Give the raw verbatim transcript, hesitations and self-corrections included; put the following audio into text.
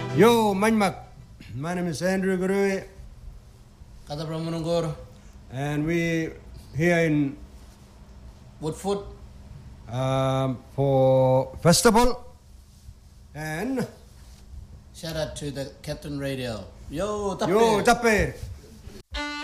Yo, Manmak. My name is Andrew Gurui. Kata Pramanungur. And we here in Woodfoot. Um, for festival. And shout out to the Captain Radio. Yo, tape. Yo, tape.